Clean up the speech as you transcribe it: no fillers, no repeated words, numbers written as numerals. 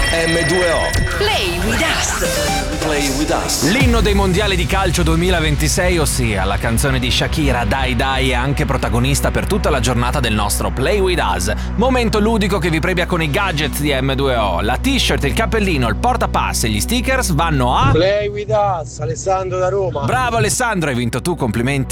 M2O. Play with us. Play with us. L'inno dei mondiali di calcio 2026, ossia la canzone di Shakira Dai Dai, è anche protagonista per tutta la giornata del nostro Play with us. Momento ludico che vi premia con i gadget di M2O. La t-shirt, il cappellino, il portapass e gli stickers vanno a Play with us, Alessandro da Roma. Bravo Alessandro, hai vinto tu, complimenti.